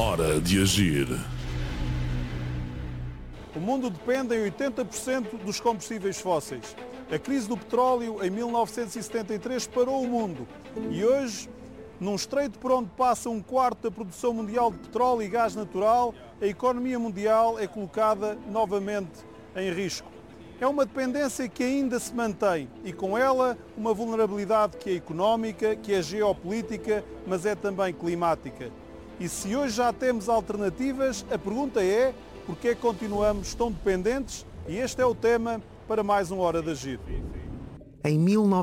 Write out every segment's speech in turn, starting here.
Hora de agir. O mundo depende em 80% dos combustíveis fósseis. A crise do petróleo em 1973 parou o mundo e hoje, num estreito por onde passa um quarto da produção mundial de petróleo e gás natural, a economia mundial é colocada novamente em risco. É uma dependência que ainda se mantém e com ela uma vulnerabilidade que é económica, que é geopolítica, mas é também climática. E se hoje já temos alternativas, a pergunta é: porque é que continuamos tão dependentes? E este é o tema para mais uma Hora de Agir. Em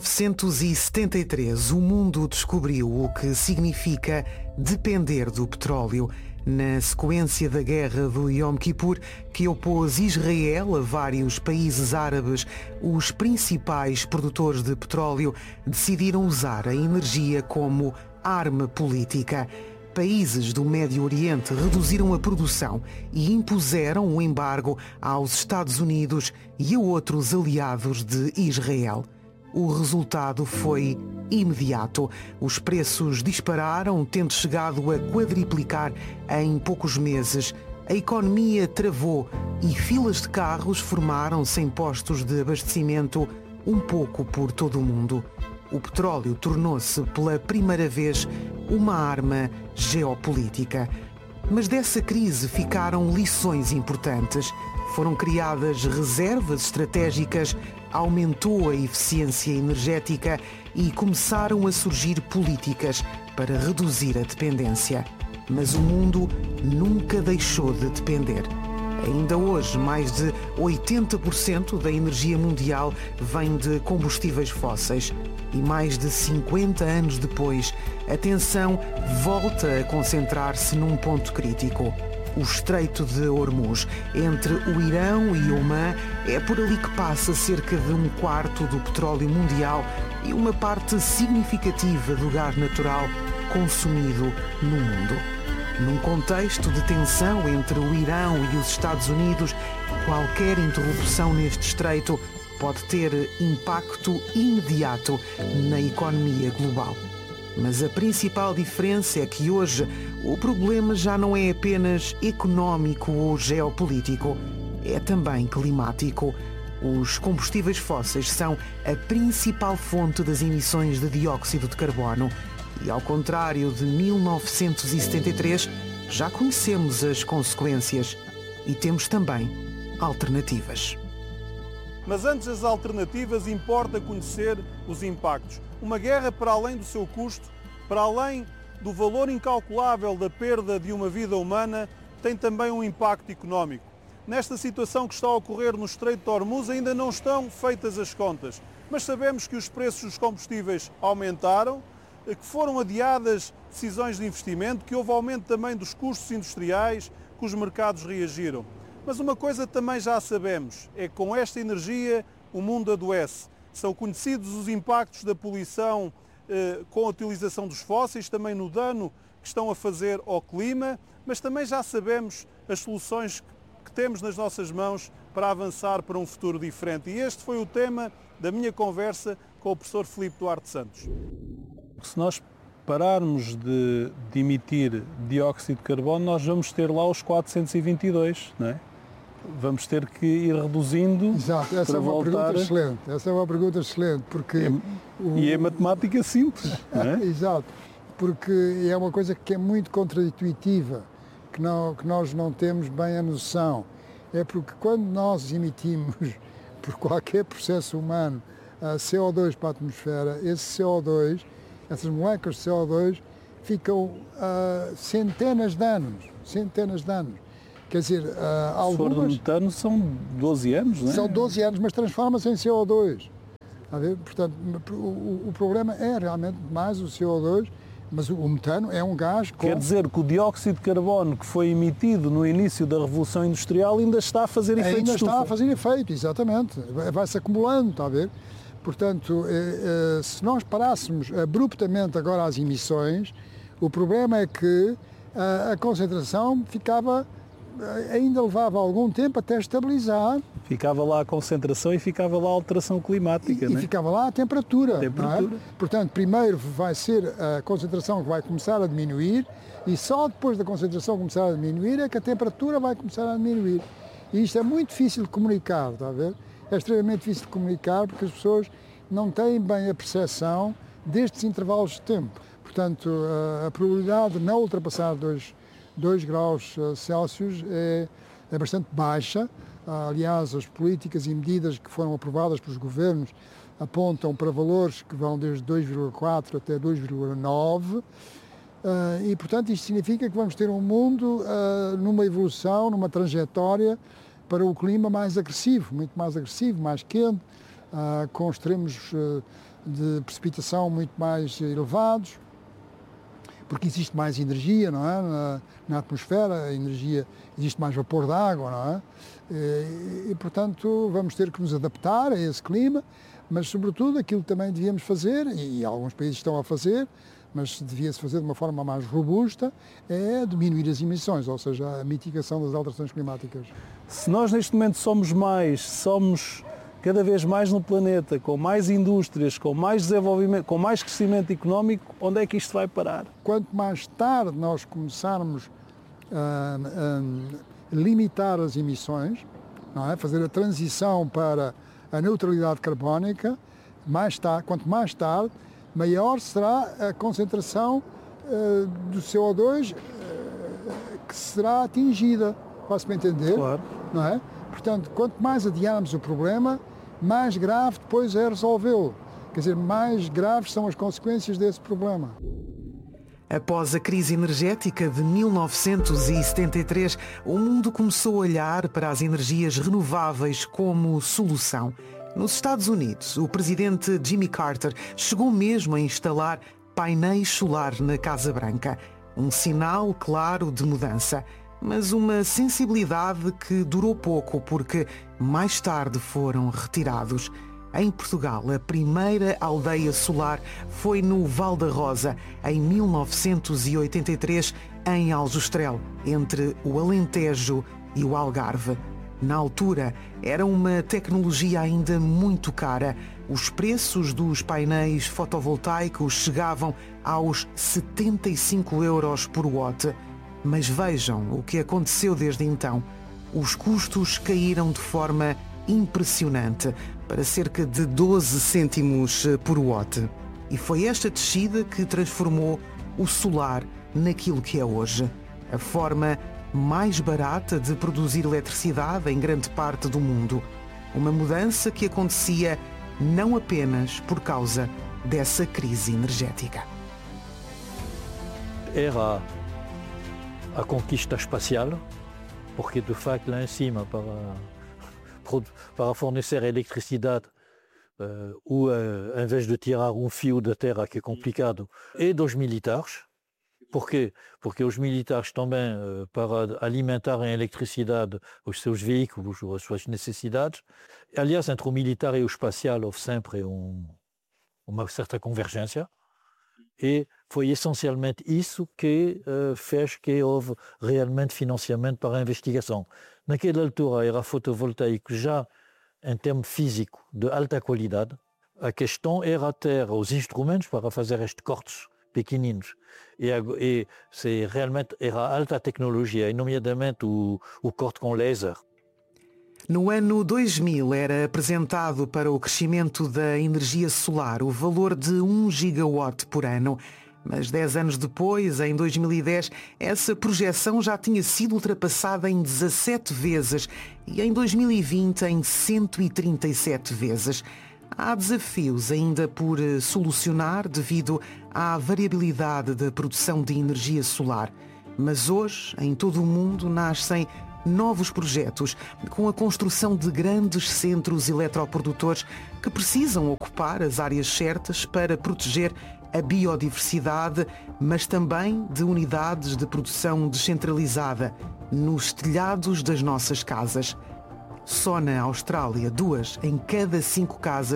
1973, o mundo descobriu o que significa depender do petróleo. Na sequência da guerra do Yom Kippur, que opôs Israel a vários países árabes, os principais produtores de petróleo decidiram usar a energia como arma política. Países do Médio Oriente reduziram a produção e impuseram o embargo aos Estados Unidos e a outros aliados de Israel. O resultado foi imediato. Os preços dispararam, tendo chegado a quadriplicar em poucos meses. A economia travou e filas de carros formaram-se em postos de abastecimento um pouco por todo o mundo. O petróleo tornou-se pela primeira vez uma arma geopolítica. Mas dessa crise ficaram lições importantes. Foram criadas reservas estratégicas, aumentou a eficiência energética e começaram a surgir políticas para reduzir a dependência. Mas o mundo nunca deixou de depender. Ainda hoje, mais de 80% da energia mundial vem de combustíveis fósseis. E mais de 50 anos depois, a tensão volta a concentrar-se num ponto crítico. O Estreito de Hormuz, entre o Irão e Omã, é por ali que passa cerca de um quarto do petróleo mundial e uma parte significativa do gás natural consumido no mundo. Num contexto de tensão entre o Irão e os Estados Unidos, qualquer interrupção neste estreito pode ter impacto imediato na economia global. Mas a principal diferença é que hoje o problema já não é apenas económico ou geopolítico, é também climático. Os combustíveis fósseis são a principal fonte das emissões de dióxido de carbono e, ao contrário de 1973, já conhecemos as consequências e temos também alternativas. Mas antes das alternativas, importa conhecer os impactos. Uma guerra, para além do seu custo, para além do valor incalculável da perda de uma vida humana, tem também um impacto económico. Nesta situação que está a ocorrer no Estreito de Hormuz, ainda não estão feitas as contas, mas sabemos que os preços dos combustíveis aumentaram, que foram adiadas decisões de investimento, que houve aumento também dos custos industriais, que os mercados reagiram. Mas uma coisa também já sabemos, é que com esta energia o mundo adoece. São conhecidos os impactos da poluição com a utilização dos fósseis, também no dano que estão a fazer ao clima, mas também já sabemos as soluções que temos nas nossas mãos para avançar para um futuro diferente. E este foi o tema da minha conversa com o professor Filipe Duarte Santos. Se nós pararmos de emitir dióxido de carbono, nós vamos ter lá os 422, não é? Vamos ter que ir reduzindo. Exato, essa para é uma voltar... pergunta excelente. Essa é uma pergunta excelente, porque... E é matemática simples, não é? Exato, porque é uma coisa que é muito contraintuitiva, que nós não temos bem a noção. É porque quando nós emitimos, por qualquer processo humano, CO2 para a atmosfera, esse CO2, essas moléculas de CO2, ficam centenas de anos. Quer dizer, algumas... Se for do metano, são 12 anos, não é? São 12 anos, mas transforma-se em CO2. A ver? Portanto, o problema é realmente mais o CO2, mas o metano é um gás com... Quer dizer que o dióxido de carbono que foi emitido no início da Revolução Industrial ainda está a fazer efeito Ainda estufa. está a fazer efeito, exatamente. Vai-se acumulando, está a ver? Portanto, se nós parássemos abruptamente agora as emissões, o problema é que a concentração ficava... ainda levava algum tempo até estabilizar Ficava lá a concentração e ficava lá a alteração climática. E ficava lá a temperatura. Não é? Portanto, primeiro vai ser a concentração que vai começar a diminuir e só depois da concentração começar a diminuir é que a temperatura vai começar a diminuir. E isto é muito difícil de comunicar, está a ver? É extremamente difícil de comunicar porque as pessoas não têm bem a percepção destes intervalos de tempo. Portanto, a probabilidade de não ultrapassar 2 graus Celsius é bastante baixa. Aliás, as políticas e medidas que foram aprovadas pelos governos apontam para valores que vão desde 2,4 até 2,9 e, portanto, isto significa que vamos ter um mundo numa evolução, numa trajetória para o clima mais agressivo, muito mais agressivo, mais quente, com extremos de precipitação muito mais elevados, porque existe mais energia, não é? Na atmosfera, existe mais vapor de água, não é? E, portanto, vamos ter que nos adaptar a esse clima, mas, sobretudo, aquilo que também devíamos fazer, e alguns países estão a fazer, mas devia-se fazer de uma forma mais robusta, é diminuir as emissões, ou seja, a mitigação das alterações climáticas. Se nós, neste momento, somos cada vez mais no planeta, com mais indústrias, com mais desenvolvimento, com mais crescimento económico, onde é que isto vai parar? Quanto mais tarde nós começarmos a limitar as emissões, não é? Fazer a transição para a neutralidade carbónica, quanto mais tarde, maior será a concentração do CO2 que será atingida. Posso-me entender? Claro. Não é? Portanto, quanto mais adiarmos o problema, mais grave depois é resolvê-lo. Quer dizer, mais graves são as consequências desse problema. Após a crise energética de 1973, o mundo começou a olhar para as energias renováveis como solução. Nos Estados Unidos, o presidente Jimmy Carter chegou mesmo a instalar painéis solares na Casa Branca. Um sinal claro de mudança, mas uma sensibilidade que durou pouco porque mais tarde foram retirados. Em Portugal, a primeira aldeia solar foi no Val da Rosa, em 1983, em Aljustrel, entre o Alentejo e o Algarve. Na altura, era uma tecnologia ainda muito cara. Os preços dos painéis fotovoltaicos chegavam aos 75 euros por watt. Mas vejam o que aconteceu desde então. Os custos caíram de forma impressionante, para cerca de 12 cêntimos por watt. E foi esta descida que transformou o solar naquilo que é hoje. A forma mais barata de produzir eletricidade em grande parte do mundo. Uma mudança que acontecia não apenas por causa dessa crise energética. Era a conquista espacial, porque de facto lá em cima, para fornecer eletricidade, ou em vez de tirar fio da terra, que é complicado, e dos militares. Porquê? Porque os militares também, para alimentarem a eletricidade os seus veículos ou as suas necessidades. Aliás, entre o militar e o espacial houve sempre uma certa convergência. E foi essencialmente isso que fez que houve realmente financiamento para a investigação. Naquela altura era fotovoltaico já em termos físicos de alta qualidade. A questão era ter os instrumentos para fazer estes cortes pequeninos. E realmente era alta tecnologia, nomeadamente o corte com laser. No ano 2000 era apresentado para o crescimento da energia solar o valor de 1 gigawatt por ano. Mas 10 anos depois, em 2010, essa projeção já tinha sido ultrapassada em 17 vezes e em 2020 em 137 vezes. Há desafios ainda por solucionar devido à variabilidade da produção de energia solar. Mas hoje, em todo o mundo, nascem novos projetos com a construção de grandes centros eletroprodutores que precisam ocupar as áreas certas para proteger a biodiversidade, mas também de unidades de produção descentralizada nos telhados das nossas casas. Só na Austrália, 2 em cada 5 casas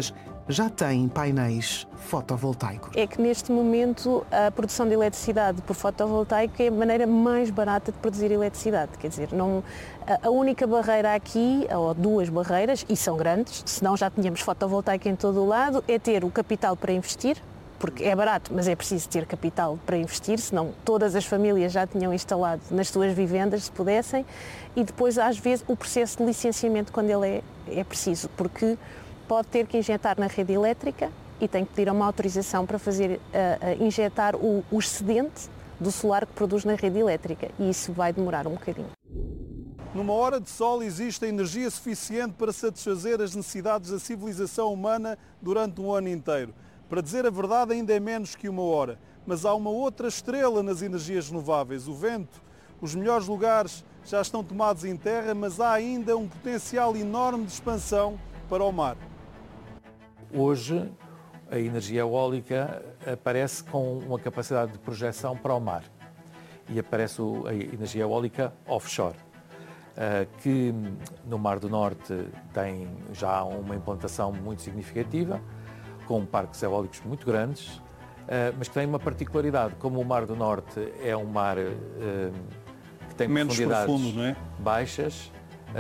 já têm painéis fotovoltaicos. É que neste momento a produção de eletricidade por fotovoltaico é a maneira mais barata de produzir eletricidade. Quer dizer, a única barreira aqui, ou duas barreiras, e são grandes, senão já tínhamos fotovoltaico em todo o lado, é ter o capital para investir, porque é barato, mas é preciso ter capital para investir, senão todas as famílias já tinham instalado nas suas vivendas, se pudessem, e depois, às vezes, o processo de licenciamento, quando ele é preciso, porque pode ter que injetar na rede elétrica e tem que pedir uma autorização para fazer injetar o excedente do solar que produz na rede elétrica, e isso vai demorar um bocadinho. Numa hora de sol existe energia suficiente para satisfazer as necessidades da civilização humana durante um ano inteiro. Para dizer a verdade, ainda é menos que uma hora. Mas há uma outra estrela nas energias renováveis, o vento. Os melhores lugares já estão tomados em terra, mas há ainda um potencial enorme de expansão para o mar. Hoje, a energia eólica aparece com uma capacidade de projeção para o mar. E aparece a energia eólica offshore, que no Mar do Norte tem já uma implantação muito significativa, com parques eólicos muito grandes, mas que tem uma particularidade. Como o Mar do Norte é um mar que tem menos profundidades profundo, não é? baixas,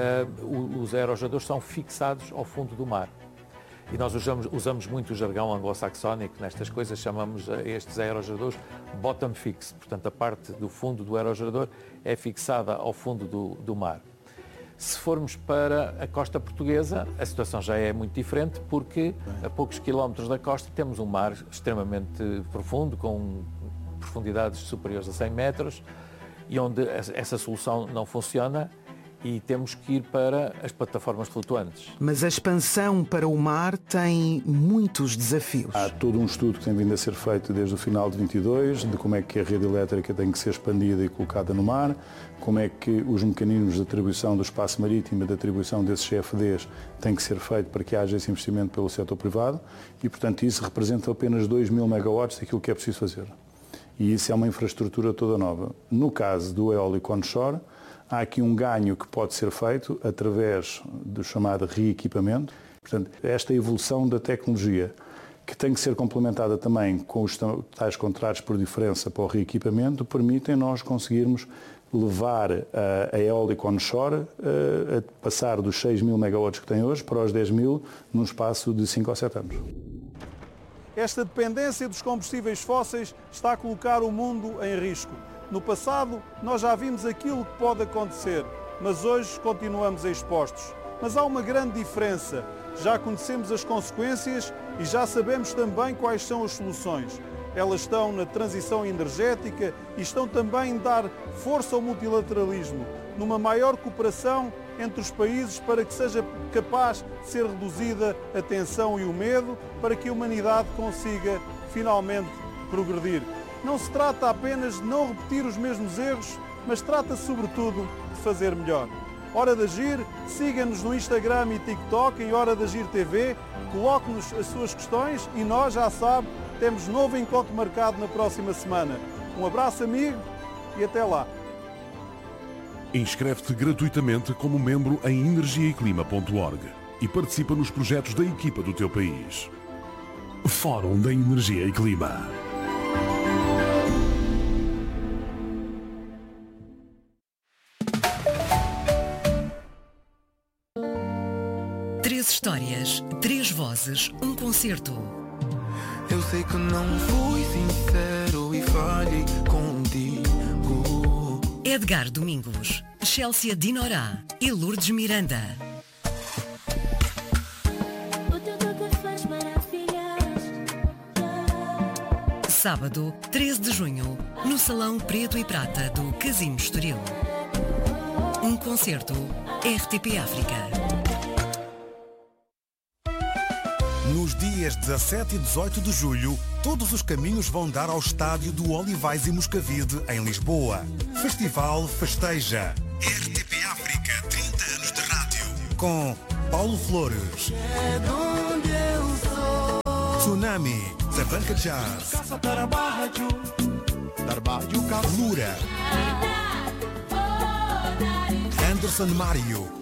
os aerogeradores são fixados ao fundo do mar. E nós usamos muito o jargão anglo-saxónico nestas coisas, chamamos estes aerogeradores bottom fix, portanto a parte do fundo do aerogerador é fixada ao fundo do mar. Se formos para a costa portuguesa, a situação já é muito diferente, porque a poucos quilómetros da costa temos um mar extremamente profundo, com profundidades superiores a 100 metros, e onde essa solução não funciona e temos que ir para as plataformas flutuantes. Mas a expansão para o mar tem muitos desafios. Há todo um estudo que tem vindo a ser feito desde o final de 22, de como é que a rede elétrica tem que ser expandida e colocada no mar, como é que os mecanismos de atribuição do espaço marítimo e de atribuição desses CFDs têm que ser feito para que haja esse investimento pelo setor privado e, portanto, isso representa apenas 2.000 megawatts daquilo que é preciso fazer. E isso é uma infraestrutura toda nova. No caso do eólico onshore, há aqui um ganho que pode ser feito através do chamado reequipamento. Portanto, esta evolução da tecnologia, que tem que ser complementada também com os tais contratos por diferença para o reequipamento, permitem nós conseguirmos levar a eólica onshore a passar dos 6.000 megawatts que tem hoje para os 10.000 num espaço de 5 ou 7 anos. Esta dependência dos combustíveis fósseis está a colocar o mundo em risco. No passado, nós já vimos aquilo que pode acontecer, mas hoje continuamos expostos. Mas há uma grande diferença. Já conhecemos as consequências e já sabemos também quais são as soluções. Elas estão na transição energética e estão também em dar força ao multilateralismo, numa maior cooperação entre os países para que seja capaz de ser reduzida a tensão e o medo, para que a humanidade consiga finalmente progredir. Não se trata apenas de não repetir os mesmos erros, mas trata-se sobretudo de fazer melhor. Hora de Agir, siga-nos no Instagram e TikTok em Hora de Agir TV, coloque-nos as suas questões e nós, já sabe, temos novo encontro marcado na próxima semana. Um abraço amigo e até lá. Inscreve-te gratuitamente como membro em energiaeclima.org e participa nos projetos da equipa do teu país. Fórum da Energia e Clima. Três histórias, três vozes, um concerto. Eu sei que não fui sincero e falhei contigo. Edgar Domingos, Chelsea Dinorá e Lourdes Miranda. Sábado, 13 de junho, no Salão Preto e Prata do Casino Estoril. Um concerto RTP África. Nos dias 17 e 18 de julho, todos os caminhos vão dar ao estádio do Olivais e Moscavide, em Lisboa. Festival Festeja. RTP África, 30 anos de rádio. Com Paulo Flores, Tsunami, Tabanca Jazz, Lura, Anderson Mário,